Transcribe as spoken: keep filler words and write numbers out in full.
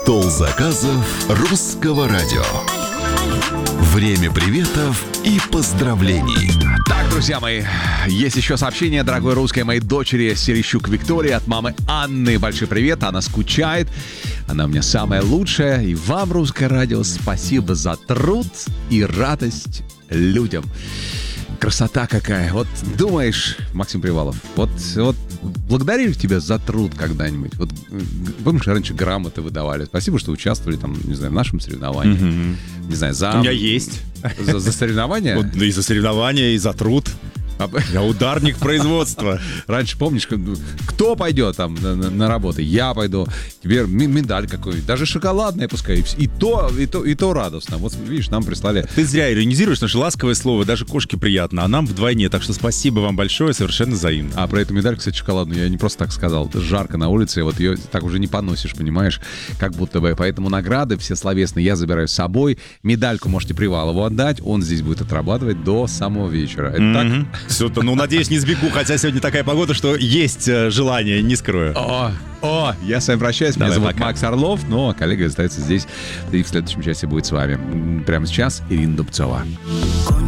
Стол заказов русского радио. Время приветов и поздравлений. Так, друзья мои, есть еще сообщение, дорогой русской моей дочери Серещук Виктории от мамы Анны. Большой привет, она скучает. Она у меня самая лучшая. И вам, русское радио, спасибо за труд и радость людям. Красота какая. Вот думаешь, Максим Привалов, вот, вот благодарили тебя за труд когда-нибудь? Вот, помнишь, раньше грамоты выдавали. Спасибо, что участвовали там, не знаю, в нашем соревновании. Mm-hmm. Не знаю, за... У меня есть. За, за соревнования? Вот, и за соревнования, и за труд. Я ударник производства. Раньше, помнишь, кто пойдет там на, на, на работу? Я пойду. Тебе медаль какой-нибудь. Даже шоколадная пускай. И то, и то, и то радостно. Вот видишь, нам прислали. Ты зря иронизируешь, наше ласковое слово. Даже кошке приятно, а нам вдвойне. Так что спасибо вам большое, совершенно взаимно. А про эту медаль, кстати, шоколадную, я не просто так сказал. Жарко на улице, вот ее так уже не поносишь, понимаешь? Как будто бы. Поэтому награды все словесные я забираю с собой. Медальку можете Привалову отдать. Он здесь будет отрабатывать до самого вечера. Это mm-hmm. так? Все-то, ну, надеюсь, не сбегу, хотя сегодня такая погода, что есть э, желание, не скрою. О, о, я с вами прощаюсь. Меня Давай, зовут пока. Макс Орлов, но коллега остается здесь и в следующем часе будет с вами. Прямо сейчас Ирина Дубцова.